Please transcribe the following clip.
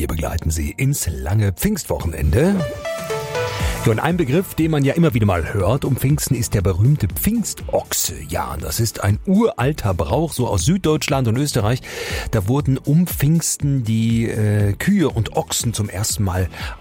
Wir begleiten Sie ins lange Pfingstwochenende. Ja, und ein Begriff, den man ja immer wieder mal hört um Pfingsten, ist der berühmte Pfingstochse. Ja, das ist ein uralter Brauch, so aus Süddeutschland und Österreich. Da wurden um Pfingsten die Kühe und Ochsen zum ersten Mal